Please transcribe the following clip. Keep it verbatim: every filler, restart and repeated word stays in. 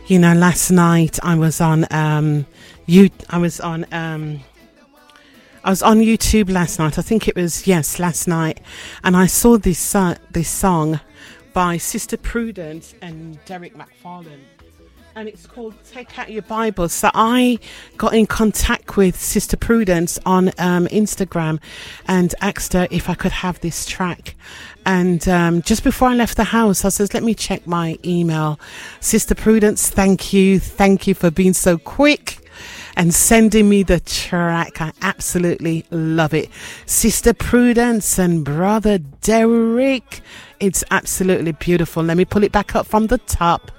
You know, last night I was on um you I was on um I was on YouTube last night. I think it was yes, last night, and I saw this uh, this song by Sister Prudence and Derek McFarlane, and it's called Take Out Your Bible. So I got in contact with Sister Prudence on um, Instagram and asked her if I could have this track. And um, just before I left the house, I says, let me check my email. Sister Prudence, thank you. Thank you for being so quick and sending me the track. I absolutely love it. Sister Prudence and Brother Derek, it's absolutely beautiful. Let me pull it back up from the top.